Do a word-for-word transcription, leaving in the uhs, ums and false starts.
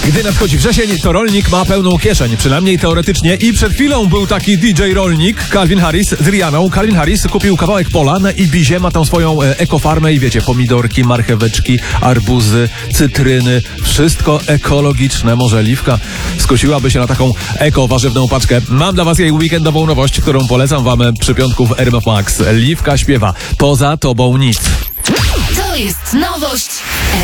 Gdy nadchodzi wrzesień, to rolnik ma pełną kieszeń, przynajmniej teoretycznie. I przed chwilą był taki D J rolnik, Calvin Harris, z Rihanną. Calvin Harris kupił kawałek pola na Ibizie, ma tam swoją e, ekofarmę i wiecie, pomidorki, marcheweczki, arbuzy, cytryny, wszystko ekologiczne. Może Liwka skusiłaby się na taką eko-warzywną paczkę. Mam dla was jej weekendową nowość, którą polecam wam przy piątku w R M F Max. Liwka śpiewa: poza tobą nic. To jest nowość